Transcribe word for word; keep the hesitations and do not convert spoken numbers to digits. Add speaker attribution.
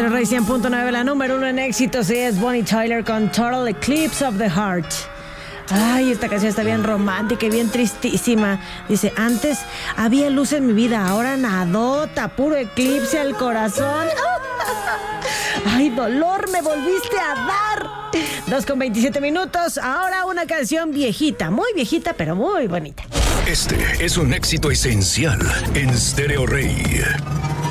Speaker 1: Estéreo Rey cien punto nueve, la número uno en éxitos, y es Bonnie Tyler con Total Eclipse of the Heart. Ay, esta canción está bien romántica y bien tristísima. Dice, antes había luz en mi vida, ahora nadota, puro eclipse al corazón. Ay, dolor, me volviste a dar. dos con veintisiete minutos, ahora una canción viejita, muy viejita, pero muy bonita.
Speaker 2: Este es un éxito esencial en Estéreo Rey.